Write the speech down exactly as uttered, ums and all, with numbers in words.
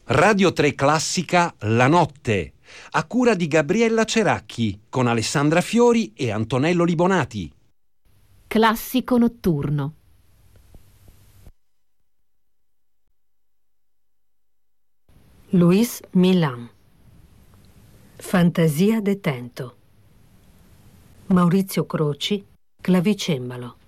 Radio tre Classica La Notte, a cura di Gabriella Ceracchi, con Alessandra Fiori e Antonello Libonati. Classico notturno. Luis Milan. Fantasia de Tento. Maurizio Croci, clavicembalo.